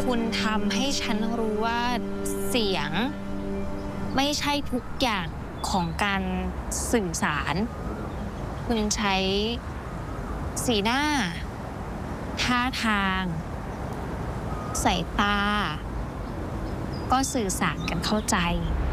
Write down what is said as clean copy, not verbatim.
คุณทำให้ฉันรู้ว่าเสียงไม่ใช่ทุกอย่างของการสื่อสารคุณใช้สีหน้าท่าทางสายตาก็สื่อสารกันเข้าใจ